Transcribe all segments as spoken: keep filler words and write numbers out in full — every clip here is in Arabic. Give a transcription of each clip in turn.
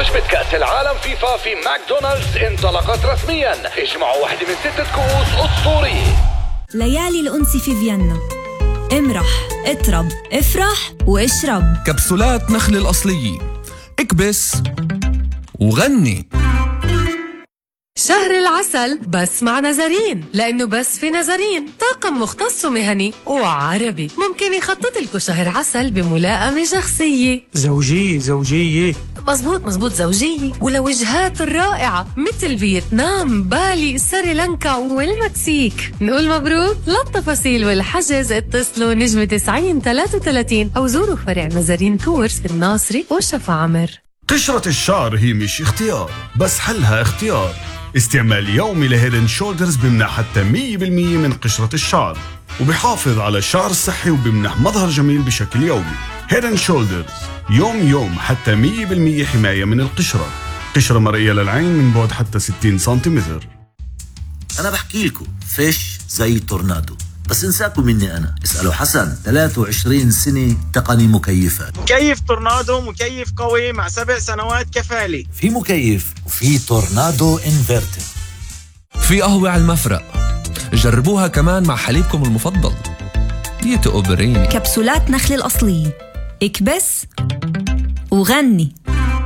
وجبة كأس العالم فيفا في ماكدونالدز انطلقت رسميا. اجمعوا واحدة من ستة كؤوس أسطورية. ليالي الأنس في فيينا. امرح، اطرب، افرح واشرب. كبسولات نخل الأصلية، اكبس وغني. شهر العسل بس مع نزارين، لأنه بس في نزارين طاقم مختص ومهني وعربي ممكن يخطط لكم شهر عسل بملائمة شخصية. زوجية زوجية مزبوط مزبوط زوجية، ولوجهات الرائعة مثل فيتنام، بالي، سريلانكا والمكسيك. نقول مبروك. للتفاصيل والحجز اتصلوا نجمة تسعين ثلاثة وثلاثين أو زوروا فرع نزارين تورس الناصري وشفا عمر. قشرة الشعر هي مش اختيار بس حلها اختيار. استعمال يومي لهيدن شولدرز بمنح حتى مية بالمية من قشرة الشعر، وبيحافظ على الشعر الصحي وبمنح مظهر جميل بشكل يومي. هيدن شولدرز يوم يوم حتى مية بالمية حماية من القشرة. قشرة مرئية للعين من بعد حتى ستين سنتيمتر. أنا بحكي لكم فيش زي تورنادو، بس انساكم مني أنا. اسألوا حسن، ثلاثة وعشرين سنة تقني مكيفات. مكيف تورنادو، مكيف قوي مع سبع سنوات كفالي. في مكيف وفي تورنادو انفرتر. في قهوة على المفرق، جربوها كمان مع حليبكم المفضل يتقوا بريني. كبسولات نخل الأصلية، اكبس وغني.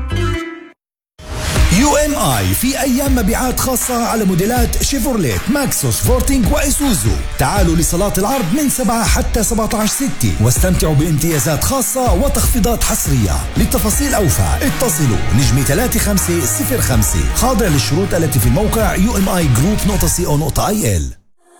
يو ام اي في ايام مبيعات خاصة على موديلات شيفروليت، ماكسوس، فورتينج وايسوزو. تعالوا لصالات العرض من سبعة حتى سبعة عشر ستة واستمتعوا بامتيازات خاصة وتخفيضات حصرية. للتفاصيل اوفى اتصلوا نجمة ثلاثة خمسة صفر خمسة. خاضع للشروط التي في موقع يو ام اي جروب نقطة سي او نقطة اي ال.